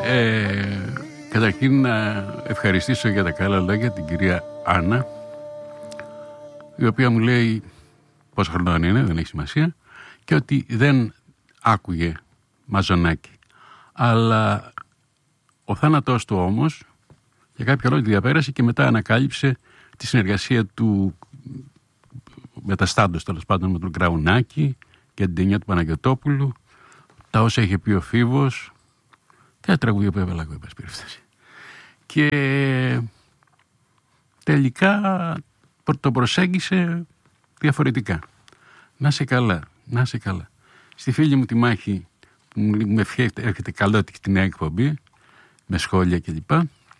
Καταρχήν να ευχαριστήσω για τα καλά λόγια την κυρία Άννα, η οποία μου λέει πόσο χρονών είναι, δεν έχει σημασία, και ότι δεν άκουγε Μαζονάκη. Αλλά ο θάνατός του όμως για κάποιο λόγο τη διαπέρασε και μετά ανακάλυψε τη συνεργασία του μεταστάντος, τέλος πάντων, με τον Κραουνάκη και την ταινία του Παναγιωτόπουλου, τα όσα είχε πει ο Φίβος και τα τραγούδια που έβαλα εγώ, εν πάση περιπτώσει. Και τελικά το προσέγγισε διαφορετικά. Να σε καλά, να σε καλά. Στη φίλη μου τη Μάχη, που μου έρχεται καλότυχη τη νέα εκπομπή, με σχόλια κλπ.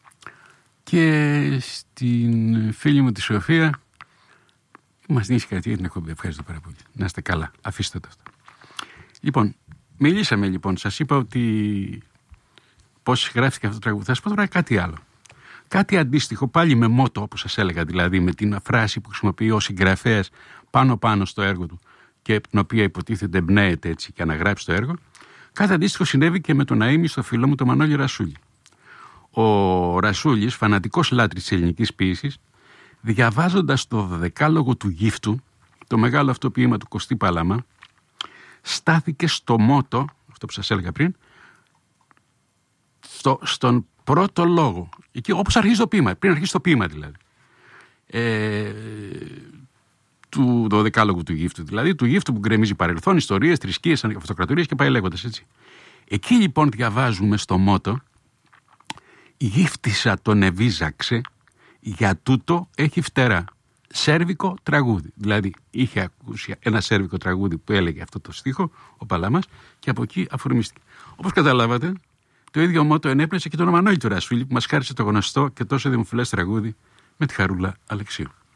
Και στην φίλη μου τη Σοφία, μας δίνει συγχαρητήρια για την εκπομπή. Ευχαριστώ πάρα πολύ. Να είστε καλά. Αφήστε το αυτό. Λοιπόν, μιλήσαμε λοιπόν. Σας είπα ότι πώς γράφτηκε αυτό το τραγούδι. Θα σας πω τώρα κάτι άλλο. Κάτι αντίστοιχο, πάλι με μότο, όπως σας έλεγα, δηλαδή με την φράση που χρησιμοποιεί ο συγγραφέας πάνω στο έργο του και την οποία υποτίθεται εμπνέεται έτσι και αναγράψει το έργο. Κάτι αντίστοιχο συνέβη και με τον Ναΐμι στο φίλο μου τον Μανώλη Ρασούλη. Ο Ρασούλης, φανατικός λάτρης της ελληνικής ποίησης, διαβάζοντας το δεκάλογο του Γύφτου, το μεγάλο αυτό ποίημα του Κωστή Παλαμά, στάθηκε στο μότο, αυτό που σας έλεγα πριν, στον πρώτο λόγο, εκεί όπως αρχίζει το ποίημα, πριν αρχίσει το ποίημα δηλαδή, του δεκάλογου του Γύφτου, δηλαδή του Γύφτου που γκρεμίζει παρελθόν, ιστορίες, θρησκείες, αυτοκρατορίες και πάει λέγοντας έτσι. Εκεί λοιπόν διαβάζουμε στο μότο, η γύφτισσα τον ευίζαξε, για τούτο έχει φτερά. Σέρβικο τραγούδι. Δηλαδή είχε ακούσει ένα σέρβικο τραγούδι που έλεγε αυτό το στίχο, ο Παλαμάς, και από εκεί αφορμίστηκε. Όπως καταλάβατε, το ίδιο μότο ενέπνευσε και τον Μανώλη του Ρασούλη, που μας χάρισε το γνωστό και τόσο δημοφιλές τραγούδι με τη Χαρούλα Αλεξίου.